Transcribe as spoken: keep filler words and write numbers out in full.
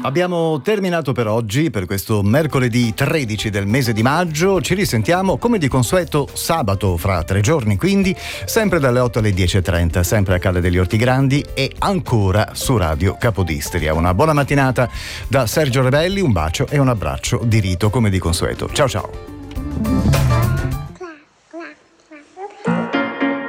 Abbiamo terminato per oggi, per questo mercoledì tredici del mese di maggio. Ci risentiamo come di consueto sabato fra tre giorni, quindi sempre dalle otto alle dieci e trenta, sempre a Calle degli Orti Grandi e ancora su Radio Capodistria. Una buona mattinata da Sergio Rebelli, un bacio e un abbraccio di rito come di consueto. Ciao ciao.